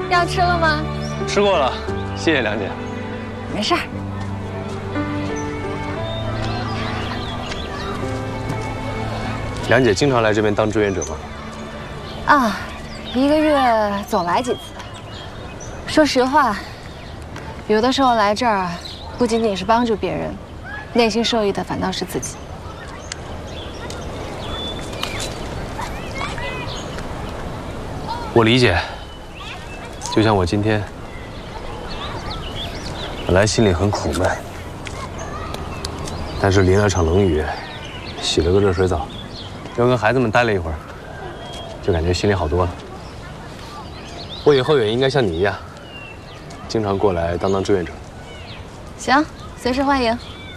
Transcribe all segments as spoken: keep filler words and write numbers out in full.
要吃了吗？ 吃过了，谢谢梁姐。 没事儿。 梁姐经常来这边当志愿者吗？ 啊，一个月总来几次。说实话，有的时候来这儿，不仅仅是帮助别人，内心受益的反倒是自己。 我理解，就像我今天，本来心里很苦闷，但是淋了场冷雨，洗了个热水澡，又跟孩子们待了一会儿，就感觉心里好多了。我以后也应该像你一样，经常过来当当志愿者。 行，随时欢迎。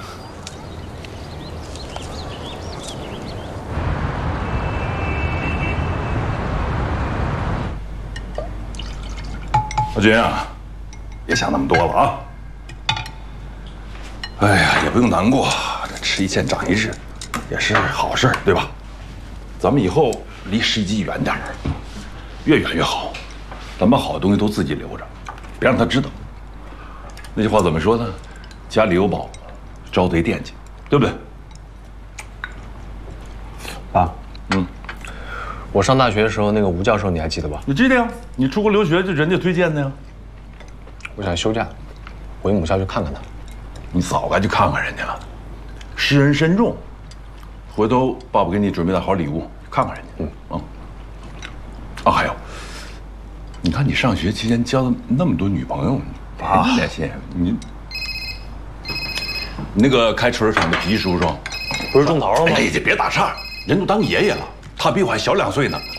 老君啊，别想那么多了啊！哎呀，也不用难过，这吃一堑长一智，也是好事，对吧？咱们以后离市一级远点儿，越远越好。咱把好的东西都自己留着，别让他知道。那句话怎么说呢？家里有宝，招贼惦记，对不对？ 爸， 嗯， 我上大学的时候，那个吴教授你还记得吧？ 你记得呀？你出国留学就人家推荐的呀。 我想休假，回母校去看看他。 你早该去看看人家了，施恩深重。回头爸爸给你准备点好礼物，看看人家。嗯啊。啊，还有，你看你上学期间交的那么多女朋友，啊，联系你。你那个开汽车厂的皮叔叔， 不是种桃了吗？ 哎，这别打岔，人都当爷爷了，他比我还小两岁呢。